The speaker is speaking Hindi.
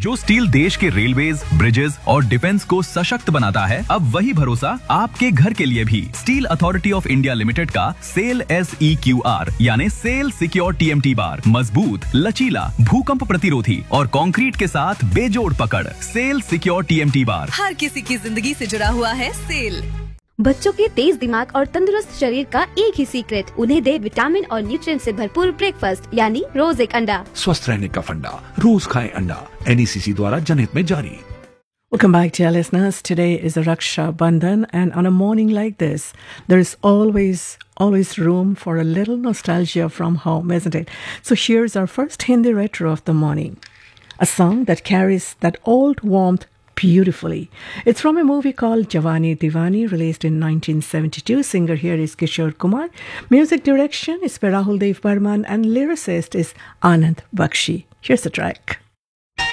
जो स्टील देश के रेलवेज, ब्रिजेस और डिफेंस को सशक्त बनाता है, अब वही भरोसा आपके घर के लिए भी। Steel authority of India limited का सेल SEQR यानी सेल सिक्योर TMT बार मजबूत, लचीला, भूकंप प्रतिरोधी और कंक्रीट के साथ बेजोड़ पकड़। सेल सिक्योर TMT बार हर किसी की जिंदगी से जुड़ा हुआ है सेल। बच्चों के तेज दिमाग और तंदुरुस्त शरीर का एक ही सीक्रेट, उन्हें दे विटामिन और न्यूट्रिएंट से भरपूर ब्रेकफास्ट यानी रोज एक अंडा। स्वस्थ रहने का फंडा, रोज खाएं अंडा। NECC द्वारा जनहित में जारी। Welcome back, dear listeners. Today is Raksha Bandhan, and on a morning like this, there is always room for a little nostalgia from home, isn't it? So here's our first Hindi retro of the morning, a song that carries that old warmth beautifully. It's from a movie called Jawani Diwani, released in 1972. Singer here is Kishore Kumar. Music direction is by Rahul Dev Burman, and lyricist is Anand Bakshi. Here's the track.